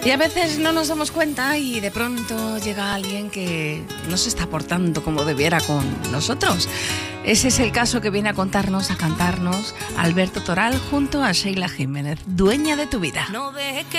Y a veces no nos damos cuenta y de pronto llega alguien que no se está portando como debiera con nosotros. Ese es el caso que viene a contarnos, a cantarnos Alberto Toral junto a Sheila Jiménez, Dueña de tu vida. No dejes que